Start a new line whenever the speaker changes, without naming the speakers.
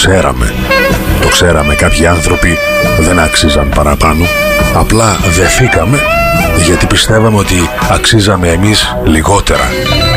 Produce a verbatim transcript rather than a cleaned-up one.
ξέραμε. Το ξέραμε, κάποιοι άνθρωποι δεν άξιζαν παραπάνω. Απλά δεθήκαμε γιατί πιστεύαμε ότι αξίζαμε εμείς λιγότερα.